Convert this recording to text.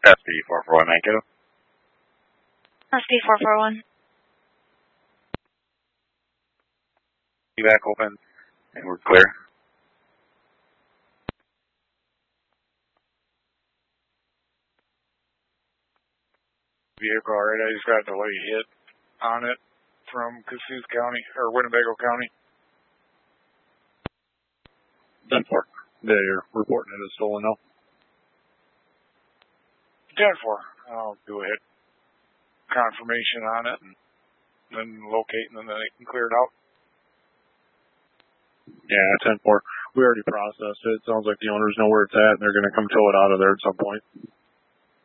SP441 Echo. SP441. Back open, and we're clear. Vehicle, alright, I just got a delay hit on it from Cassuth County, or Winnebago County. 10-4. Yeah, you're reporting it as stolen now. 10-4. I'll do a hit confirmation on it, and then locate, and then they can clear it out. Yeah, 10-4. We already processed it. Sounds like the owners know where it's at, and they're going to come tow it out of there at some point.